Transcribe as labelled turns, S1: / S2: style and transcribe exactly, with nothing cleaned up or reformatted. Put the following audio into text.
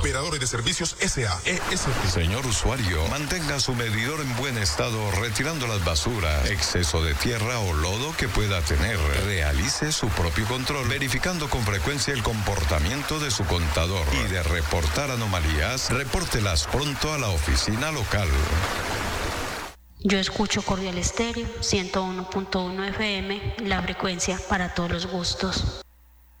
S1: Operadores de Servicios S A E S P.
S2: Señor usuario, mantenga su medidor en buen estado retirando las basuras, exceso de tierra o lodo que pueda tener. Realice su propio control, verificando con frecuencia el comportamiento de su contador. Y de reportar anomalías, repórtelas pronto a la oficina local.
S3: Yo escucho Cordial Estéreo, ciento uno punto uno F M, la frecuencia para todos los gustos.